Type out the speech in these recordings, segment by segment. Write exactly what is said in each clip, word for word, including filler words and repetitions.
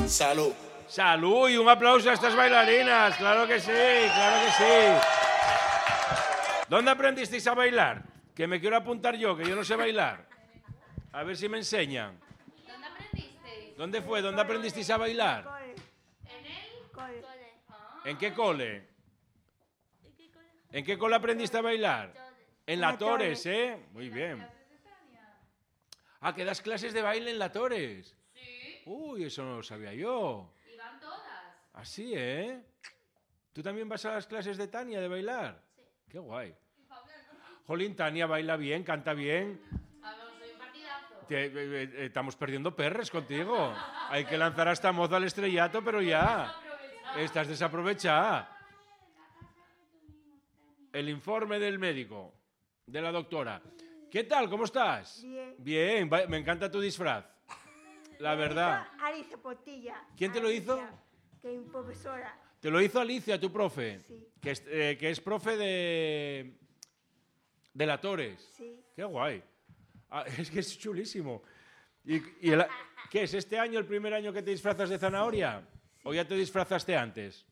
Salud. Salud y un aplauso a estas bailarinas. Claro que sí, claro que sí. ¿Dónde aprendisteis a bailar? Que me quiero apuntar yo, que yo no sé bailar. A ver si me enseñan. ¿Dónde aprendisteis? ¿Dónde fue? ¿Dónde aprendisteis a bailar? ¿En el Cole. ¿En qué cole? ¿En qué cole aprendiste a bailar? En la Torres, ¿eh? Muy bien. Ah, que das clases de baile en la Torres. Sí. Uy, eso no lo sabía yo. Y van todas. Así, ¿eh? ¿Tú también vas a las clases de Tania de bailar? Sí. Qué guay. Jolín, Tania baila bien, canta bien. A ver, soy un partidazo. Te- eh, eh, estamos perdiendo perres contigo. Hay que lanzar a esta moza al estrellato, pero ya. Estás desaprovechada. El informe del médico, de la doctora. ¿Qué tal? ¿Cómo estás? Bien. Bien, va- me encanta tu disfraz. La verdad. Alicia Portilla. ¿Quién te lo hizo? Alicia, que es mi profesora. Te lo hizo Alicia, tu profe. Sí. Que es, eh, que es profe de. de la Torres. Sí. Qué guay. Ah, es que es chulísimo. ¿Y, y el- qué es este año el primer año que te disfrazas de zanahoria? ¿O ya te disfrazaste antes?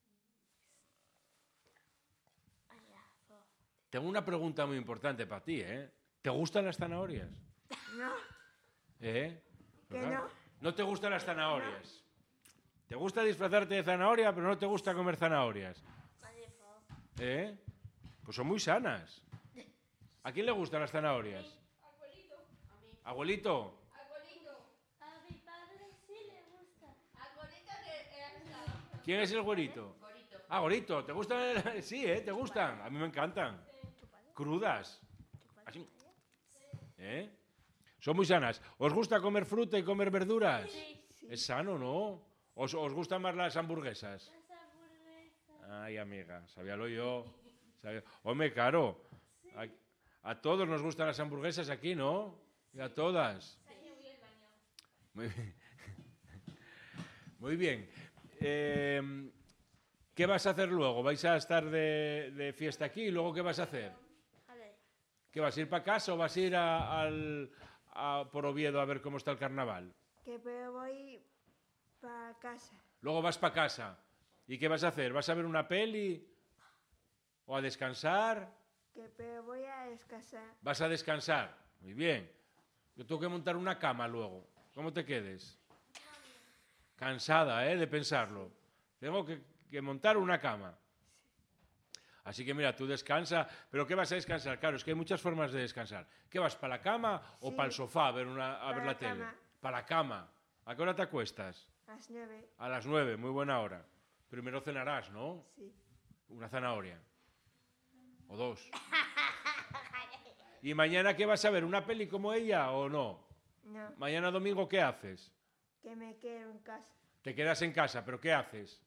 Tengo una pregunta muy importante para ti, ¿eh? ¿Te gustan las zanahorias? No, ¿Eh? que ¿Verdad? no. No te gustan las zanahorias. Te gusta disfrazarte de zanahoria, pero no te gusta comer zanahorias. ¿Eh? Pues son muy sanas. ¿A quién le gustan las zanahorias? ¿Abuelito? A mi padre sí le gusta. ¿Quién es el güerito? Ah, Gorito. ¿Te gustan? el- Sí, ¿eh? ¿Te gustan? A mí me encantan. Crudas. Así. ¿Eh? Son muy sanas. ¿Os gusta comer fruta y comer verduras? Es sano, ¿no? ¿Os, os gustan más las hamburguesas? Las hamburguesas. Ay, amiga, sabíalo yo. Sabía- Hombre, claro. A, a todos nos gustan las hamburguesas aquí, ¿no? Y a todas. Muy bien. Muy bien. Eh, ¿Qué vas a hacer luego? ¿Vais a estar de, de fiesta aquí y luego qué vas a hacer? Vale. ¿Qué vas a ir para casa o vas a ir a- al, a- por Oviedo a ver cómo está el carnaval? Que pero voy para casa. Luego vas para casa. ¿Y qué vas a hacer? ¿Vas a ver una peli? ¿O a descansar? Que pero voy a descansar. ¿Vas a descansar? Muy bien. Yo tengo que montar una cama luego. ¿Cómo te quedes? Cansada, ¿eh? De pensarlo. Tengo que, que montar una cama. Así que mira, tú descansa. ¿Pero qué vas a descansar? Claro, es que hay muchas formas de descansar. ¿Qué vas, para la cama o Sí. para el sofá a ver, una, a ver Para la la tele? cama. Para la cama. ¿A qué hora te acuestas? A las nueve. A las nueve, muy buena hora. Primero cenarás, ¿no? Sí. Una zanahoria. O dos. ¿Y mañana qué vas a ver? ¿Una peli como ella o no? No, Mañana domingo, ¿qué haces? que me quedo en casa. Te quedas en casa, pero ¿qué haces?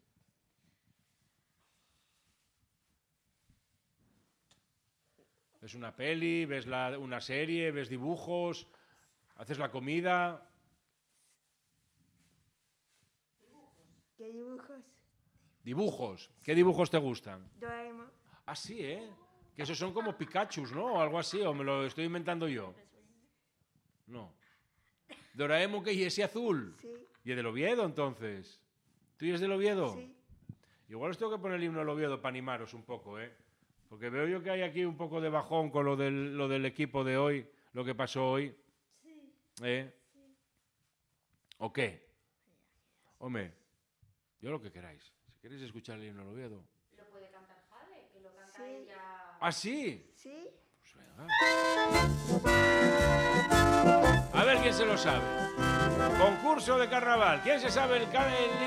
¿Ves una peli? ¿Ves la- una serie? ¿Ves dibujos? ¿Haces la comida? ¿Qué dibujos? ¿Dibujos? ¿Qué dibujos te gustan? Doraemon. Ah, sí, ¿eh? Que esos son como Pikachus, ¿no? O algo así, o me lo estoy inventando yo. No. Doraemon, que y ese azul. Sí. ¿Y es del Oviedo, entonces? ¿Tú y es del Oviedo? Sí. Igual os tengo que poner el himno del Oviedo para animaros un poco, ¿eh? Porque veo yo que hay aquí un poco de bajón con lo del, lo del equipo de hoy, lo que pasó hoy. Sí. ¿Eh? ¿O qué? Hombre, yo lo que queráis. Si queréis escuchar el himno del Oviedo. Lo puede cantar Jale, que lo canta Sí. ella. ¿Ah, sí? Sí. Pues venga. A ver quién se lo sabe. Concurso de carnaval. ¿Quién se sabe el, ca- el